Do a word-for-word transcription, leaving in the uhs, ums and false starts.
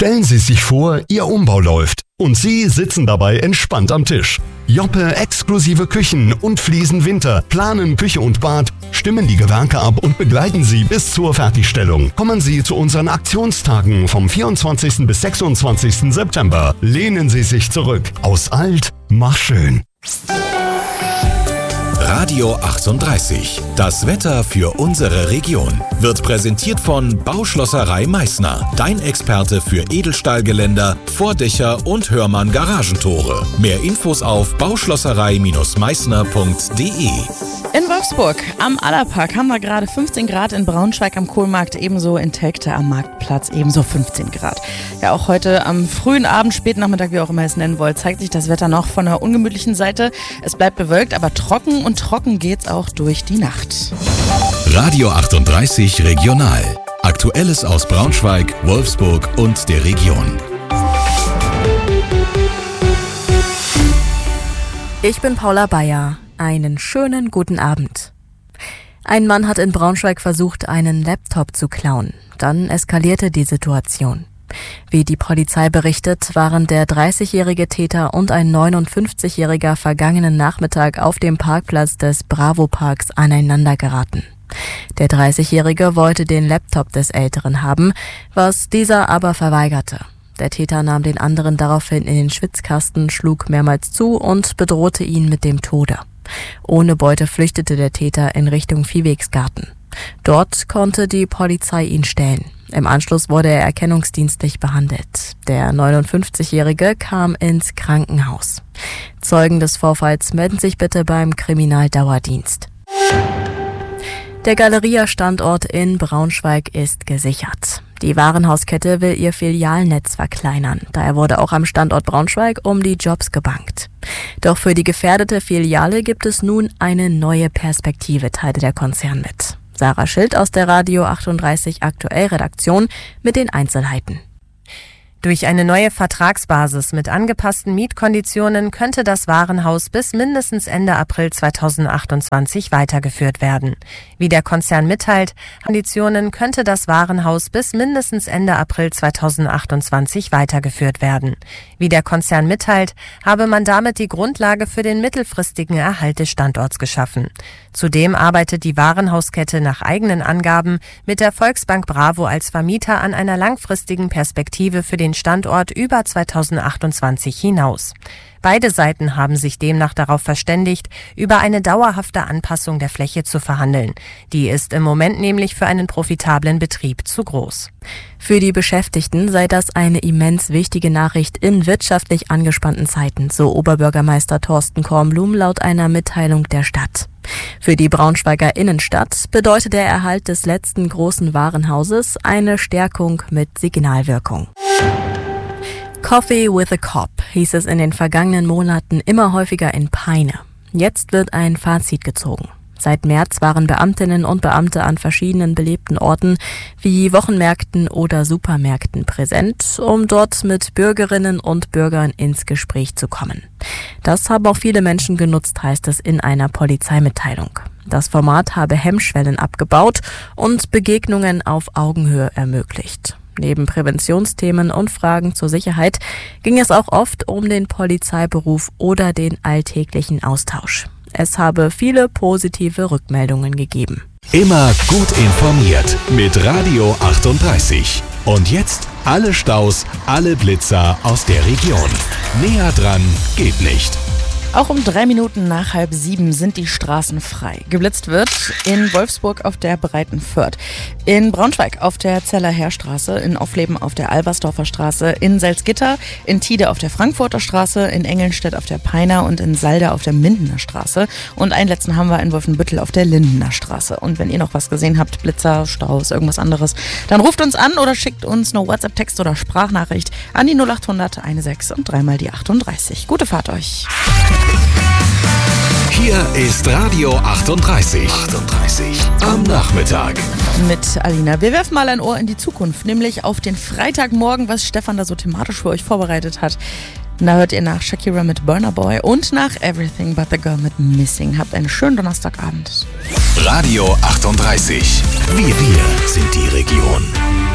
Stellen Sie sich vor, Ihr Umbau läuft und Sie sitzen dabei entspannt am Tisch. Joppe exklusive Küchen und Fliesen Winter planen Küche und Bad, stimmen die Gewerke ab und begleiten Sie bis zur Fertigstellung. Kommen Sie zu unseren Aktionstagen vom vierundzwanzigsten bis sechsundzwanzigsten September. Lehnen Sie sich zurück. Aus alt, mach schön. Radio achtunddreißig. Das Wetter für unsere Region wird präsentiert von Bauschlosserei Meißner. Dein Experte für Edelstahlgeländer, Vordächer und Hörmann Garagentore. Mehr Infos auf bauschlosserei Meißner punkt de. In Wolfsburg am Allerpark haben wir gerade fünfzehn Grad, in Braunschweig am Kohlmarkt ebenso, in Telgte am Marktplatz ebenso fünfzehn Grad. Ja, auch heute am frühen Abend, späten Nachmittag, wie auch immer ihr es nennen wollt, zeigt sich das Wetter noch von der ungemütlichen Seite. Es bleibt bewölkt, aber trocken und trocken geht's auch durch die Nacht. Radio achtunddreißig Regional. Aktuelles aus Braunschweig, Wolfsburg und der Region. Ich bin Paula Bayer. Einen schönen guten Abend. Ein Mann hat in Braunschweig versucht, einen Laptop zu klauen. Dann eskalierte die Situation. Wie die Polizei berichtet, waren der dreißigjährige Täter und ein neunundfünfzigjähriger vergangenen Nachmittag auf dem Parkplatz des Bravo-Parks aneinandergeraten. Der dreißigjährige wollte den Laptop des Älteren haben, was dieser aber verweigerte. Der Täter nahm den anderen daraufhin in den Schwitzkasten, schlug mehrmals zu und bedrohte ihn mit dem Tode. Ohne Beute flüchtete der Täter in Richtung Viehwegsgarten. Dort konnte die Polizei ihn stellen. Im Anschluss wurde er erkennungsdienstlich behandelt. Der neunundfünfzigjährige kam ins Krankenhaus. Zeugen des Vorfalls melden sich bitte beim Kriminaldauerdienst. Der Galeria-Standort in Braunschweig ist gesichert. Die Warenhauskette will ihr Filialnetz verkleinern. Daher wurde auch am Standort Braunschweig um die Jobs gebankt. Doch für die gefährdete Filiale gibt es nun eine neue Perspektive, teilte der Konzern mit. Sarah Schild aus der Radio achtunddreißig Aktuell-Redaktion mit den Einzelheiten. Durch eine neue Vertragsbasis mit angepassten Mietkonditionen könnte das Warenhaus bis mindestens Ende April zweitausendachtundzwanzig weitergeführt werden. Wie der Konzern mitteilt, Konditionen könnte das Warenhaus bis mindestens Ende April zweitausendachtundzwanzig weitergeführt werden. Wie der Konzern mitteilt, habe man damit die Grundlage für den mittelfristigen Erhalt des Standorts geschaffen. Zudem arbeitet die Warenhauskette nach eigenen Angaben mit der Volksbank Bravo als Vermieter an einer langfristigen Perspektive für den Standort über zweitausendachtundzwanzig hinaus. Beide Seiten haben sich demnach darauf verständigt, über eine dauerhafte Anpassung der Fläche zu verhandeln. Die ist im Moment nämlich für einen profitablen Betrieb zu groß. Für die Beschäftigten sei das eine immens wichtige Nachricht in wirtschaftlich angespannten Zeiten, so Oberbürgermeister Thorsten Kornblum laut einer Mitteilung der Stadt. Für die Braunschweiger Innenstadt bedeutet der Erhalt des letzten großen Warenhauses eine Stärkung mit Signalwirkung. Coffee with a Cop hieß es in den vergangenen Monaten immer häufiger in Peine. Jetzt wird ein Fazit gezogen. Seit März waren Beamtinnen und Beamte an verschiedenen belebten Orten wie Wochenmärkten oder Supermärkten präsent, um dort mit Bürgerinnen und Bürgern ins Gespräch zu kommen. Das haben auch viele Menschen genutzt, heißt es in einer Polizeimitteilung. Das Format habe Hemmschwellen abgebaut und Begegnungen auf Augenhöhe ermöglicht. Neben Präventionsthemen und Fragen zur Sicherheit ging es auch oft um den Polizeiberuf oder den alltäglichen Austausch. Es habe viele positive Rückmeldungen gegeben. Immer gut informiert mit Radio achtunddreißig. Und jetzt alle Staus, alle Blitzer aus der Region. Näher dran geht nicht. Auch um drei Minuten nach halb sieben sind die Straßen frei. Geblitzt wird in Wolfsburg auf der Breitenförth, in Braunschweig auf der Zeller Heerstraße, in Aufleben auf der Albersdorfer Straße, in Salzgitter, in Tide auf der Frankfurter Straße, in Engelnstedt auf der Peiner und in Salde auf der Mindener Straße. Und einen letzten haben wir in Wolfenbüttel auf der Lindener Straße. Und wenn ihr noch was gesehen habt, Blitzer, Staus, irgendwas anderes, dann ruft uns an oder schickt uns eine WhatsApp-Text oder Sprachnachricht an die null acht hundert sechzehn und dreimal die achtunddreißig. Gute Fahrt euch! Hier ist Radio achtunddreißig. achtunddreißig am Nachmittag. Mit Alina. Wir werfen mal ein Ohr in die Zukunft, nämlich auf den Freitagmorgen, was Stefan da so thematisch für euch vorbereitet hat. Da hört ihr nach Shakira mit Burna Boy und nach Everything But The Girl mit Missing. Habt einen schönen Donnerstagabend. Radio achtunddreißig. Wir, wir sind die Region.